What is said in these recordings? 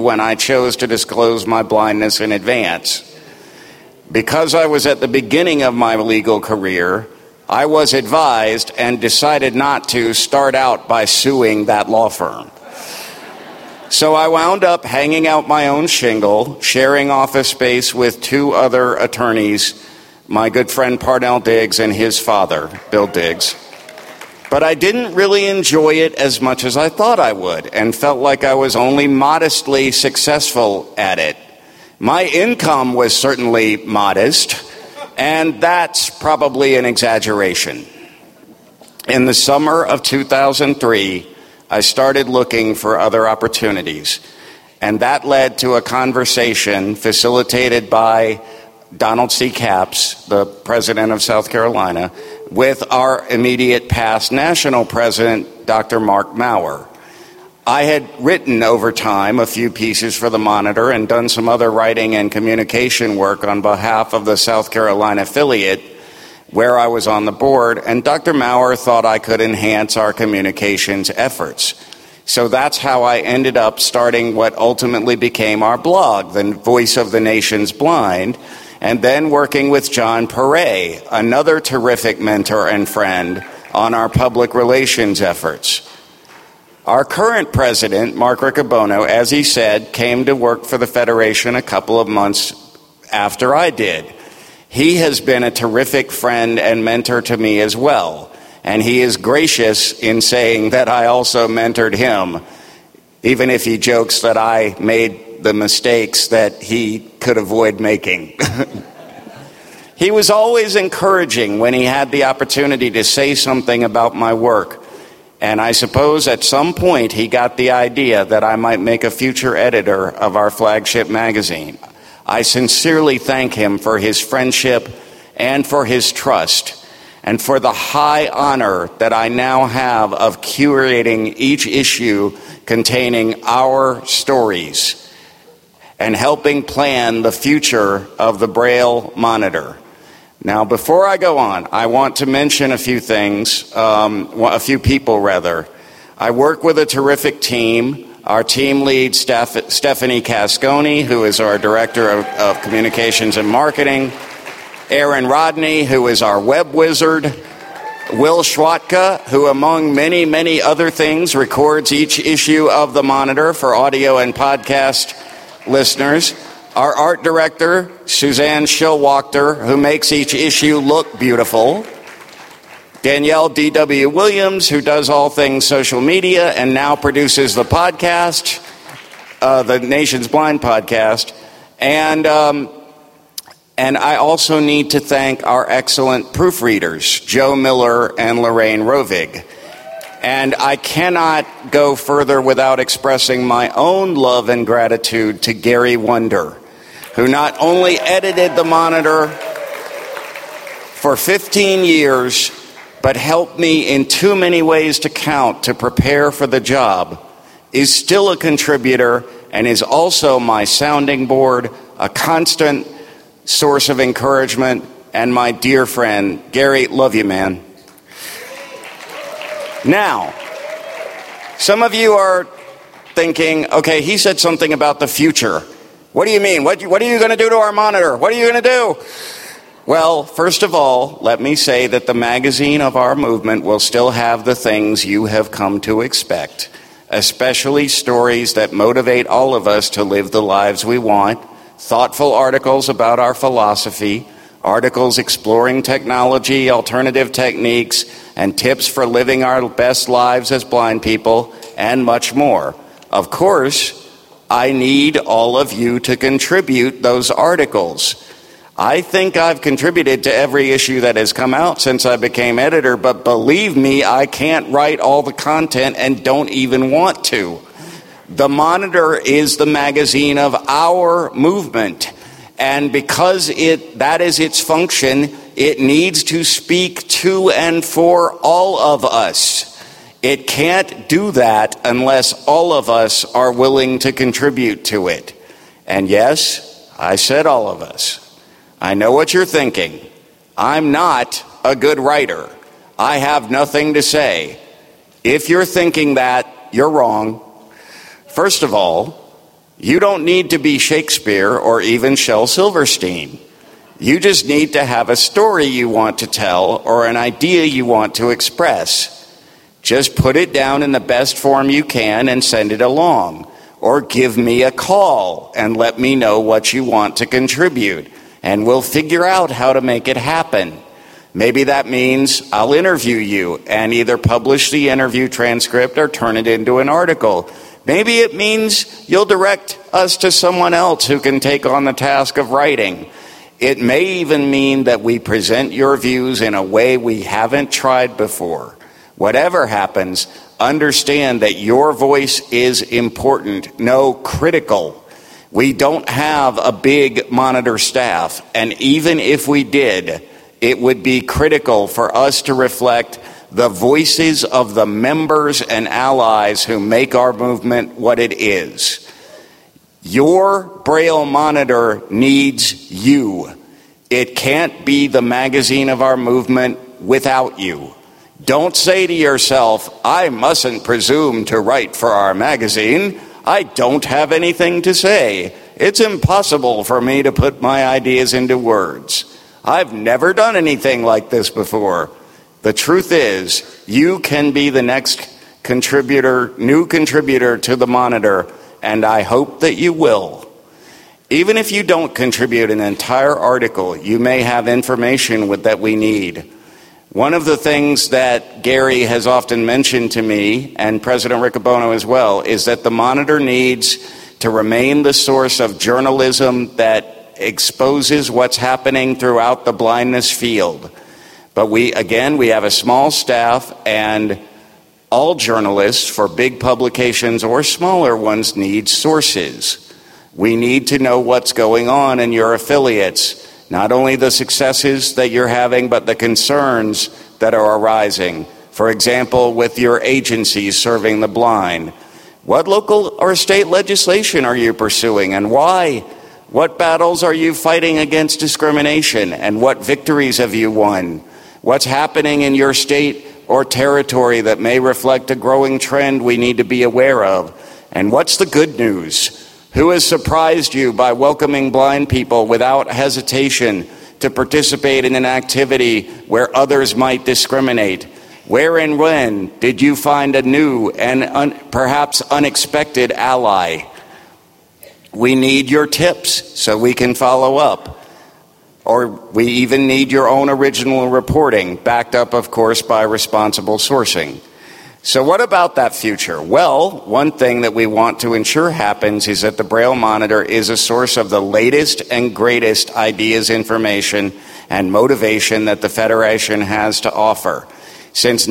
when I chose to disclose my blindness in advance. Because I was at the beginning of my legal career, I was advised and decided not to start out by suing that law firm. So I wound up hanging out my own shingle, sharing office space with two other attorneys, my good friend Parnell Diggs and his father, Bill Diggs. But I didn't really enjoy it as much as I thought I would, and felt like I was only modestly successful at it. My income was certainly modest, and that's probably an exaggeration. In the summer of 2003, I started looking for other opportunities, and that led to a conversation facilitated by Donald C. Capps, the president of South Carolina, with our immediate past national president, Dr. Mark Maurer. I had written over time a few pieces for the Monitor and done some other writing and communication work on behalf of the South Carolina affiliate where I was on the board, and Dr. Maurer thought I could enhance our communications efforts. So that's how I ended up starting what ultimately became our blog, the Voice of the Nation's Blind, and then working with John Perret, another terrific mentor and friend, on our public relations efforts. Our current president, Mark Riccobono, as he said, came to work for the Federation a couple of months after I did. He has been a terrific friend and mentor to me as well, and he is gracious in saying that I also mentored him, even if he jokes that I made the mistakes that he could avoid making. He was always encouraging when he had the opportunity to say something about my work. And I suppose at some point he got the idea that I might make a future editor of our flagship magazine. I sincerely thank him for his friendship and for his trust, and for the high honor that I now have of curating each issue containing our stories and helping plan the future of the Braille Monitor. Now, before I go on, I want to mention a few things, a few people rather. I work with a terrific team. Our team lead, Stephanie Casconi, who is our Director of Communications and Marketing, Aaron Rodney, who is our web wizard, Will Schwatka, who among many, many other things records each issue of the Monitor for audio and podcast listeners, our art director, Suzanne Schillwachter, who makes each issue look beautiful, Danielle D.W. Williams, who does all things social media and now produces the podcast, the Nation's Blind podcast, and I also need to thank our excellent proofreaders, Joe Miller and Lorraine Rovig. And I cannot go further without expressing my own love and gratitude to Gary Wonder, who not only edited the Monitor for 15 years, but helped me in too many ways to count to prepare for the job, is still a contributor, and is also my sounding board, a constant source of encouragement, and my dear friend. Gary, love you, man. Now, some of you are thinking, okay, he said something about the future. What do you mean? What are you going to do to our Monitor? What are you going to do? Well, first of all, let me say that the magazine of our movement will still have the things you have come to expect, especially stories that motivate all of us to live the lives we want, thoughtful articles about our philosophy, articles exploring technology, alternative techniques, and tips for living our best lives as blind people, and much more. Of course, I need all of you to contribute those articles. I think I've contributed to every issue that has come out since I became editor, but believe me, I can't write all the content and don't even want to. The Monitor is the magazine of our movement, and because that is its function, it needs to speak to and for all of us. It can't do that unless all of us are willing to contribute to it. And yes, I said all of us. I know what you're thinking. I'm not a good writer. I have nothing to say. If you're thinking that, you're wrong. First of all, You don't need to be Shakespeare or even Shel Silverstein. You just need to have a story you want to tell or an idea you want to express. Just put it down in the best form you can and send it along. Or give me a call and let me know what you want to contribute, and we'll figure out how to make it happen. Maybe that means I'll interview you and either publish the interview transcript or turn it into an article. Maybe it means you'll direct us to someone else who can take on the task of writing. It may even mean that we present your views in a way we haven't tried before. Whatever happens, understand that your voice is important, no, critical. We don't have a big monitor staff, and even if we did, it would be critical for us to reflect the voices of the members and allies who make our movement what it is. Your Braille Monitor needs you. It can't be the magazine of our movement without you. Don't say to yourself, I mustn't presume to write for our magazine. I don't have anything to say. It's impossible for me to put my ideas into words. I've never done anything like this before. The truth is, you can be the next new contributor to the Monitor, and I hope that you will. Even if you don't contribute an entire article, you may have information that we need. One of the things that Gary has often mentioned to me, and President Riccobono as well, is that the Monitor needs to remain the source of journalism that exposes what's happening throughout the blindness field. But we have a small staff, and all journalists for big publications or smaller ones need sources. We need to know what's going on in your affiliates. Not only the successes that you're having, but the concerns that are arising. For example, with your agencies serving the blind. What local or state legislation are you pursuing and why? What battles are you fighting against discrimination and what victories have you won? What's happening in your state or territory that may reflect a growing trend we need to be aware of? And what's the good news? Who has surprised you by welcoming blind people without hesitation to participate in an activity where others might discriminate? Where and when did you find a new and perhaps unexpected ally? We need your tips so we can follow up. Or we even need your own original reporting, backed up, of course, by responsible sourcing. So what about that future? Well, one thing that we want to ensure happens is that the Braille Monitor is a source of the latest and greatest ideas, information, and motivation that the Federation has to offer. Since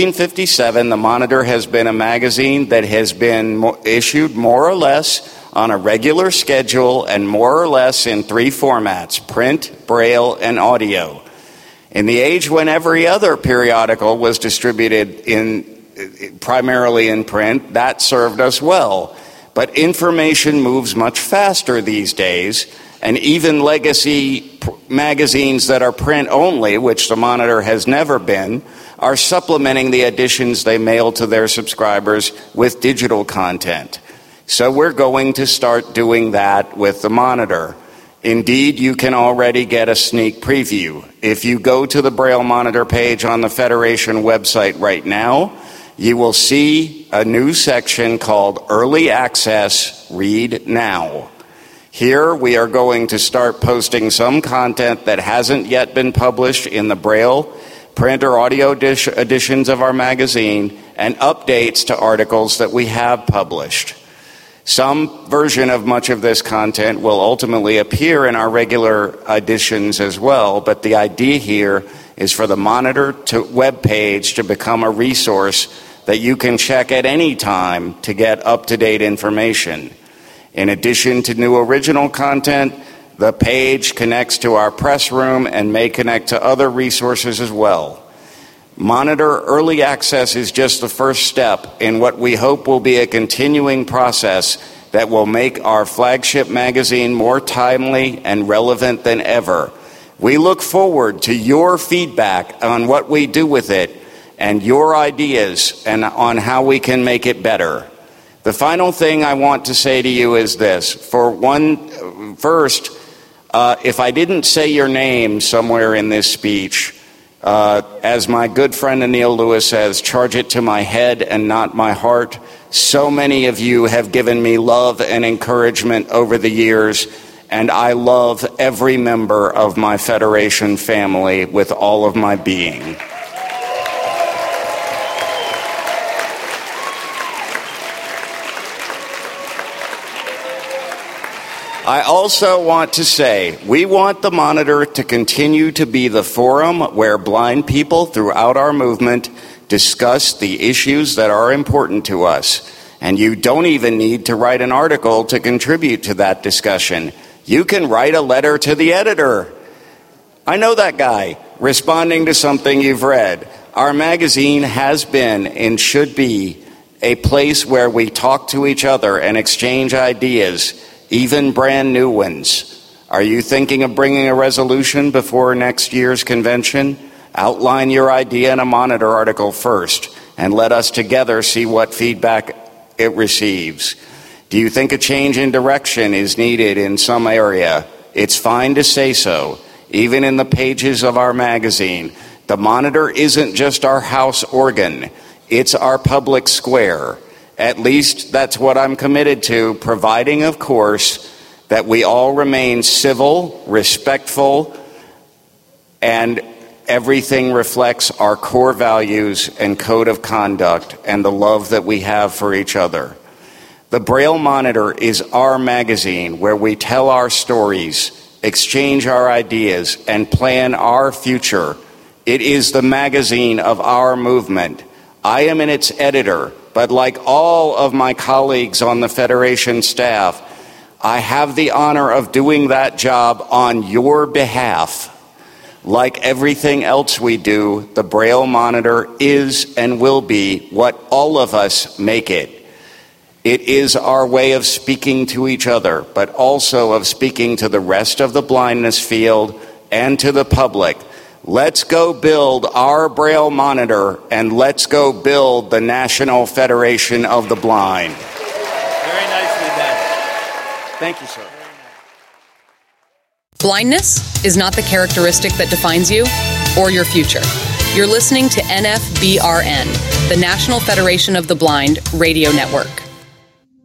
1957, the Monitor has been a magazine that has been issued more or less on a regular schedule and more or less in three formats: print, Braille, and audio. In the age when every other periodical was distributed primarily in print, that served us well. But information moves much faster these days, and even legacy magazines that are print only, which the Monitor has never been, are supplementing the editions they mail to their subscribers with digital content. So we're going to start doing that with the Monitor. Indeed, you can already get a sneak preview. If you go to the Braille Monitor page on the Federation website right now, you will see a new section called Early Access, Read Now. Here we are going to start posting some content that hasn't yet been published in the Braille, print, or audio editions of our magazine, and updates to articles that we have published. Some version of much of this content will ultimately appear in our regular editions as well, but the idea here is for the Monitor web page to become a resource that you can check at any time to get up-to-date information. In addition to new original content, the page connects to our press room and may connect to other resources as well. Monitor Early Access is just the first step in what we hope will be a continuing process that will make our flagship magazine more timely and relevant than ever. We look forward to your feedback on what we do with it and your ideas and on how we can make it better. The final thing I want to say to you is this. First, if I didn't say your name somewhere in this speech, as my good friend Anil Lewis says, charge it to my head and not my heart. So many of you have given me love and encouragement over the years, and I love every member of my Federation family with all of my being. I also want to say, we want the Monitor to continue to be the forum where blind people throughout our movement discuss the issues that are important to us. And you don't even need to write an article to contribute to that discussion. You can write a letter to the editor. I know that guy, responding to something you've read. Our magazine has been and should be a place where we talk to each other and exchange ideas, even brand new ones. Are you thinking of bringing a resolution before next year's convention? Outline your idea in a Monitor article first, and let us together see what feedback it receives. Do you think a change in direction is needed in some area? It's fine to say so, even in the pages of our magazine. The Monitor isn't just our house organ, it's our public square. At least that's what I'm committed to, providing, of course, that we all remain civil, respectful, and everything reflects our core values and code of conduct and the love that we have for each other. The Braille Monitor is our magazine where we tell our stories, exchange our ideas, and plan our future. It is the magazine of our movement. I am its editor, but like all of my colleagues on the Federation staff, I have the honor of doing that job on your behalf. Like everything else we do, the Braille Monitor is and will be what all of us make it. It is our way of speaking to each other, but also of speaking to the rest of the blindness field and to the public. Let's go build our Braille Monitor, and let's go build the National Federation of the Blind. Very nicely done. Thank you, sir. Blindness is not the characteristic that defines you or your future. You're listening to NFBRN, the National Federation of the Blind radio network.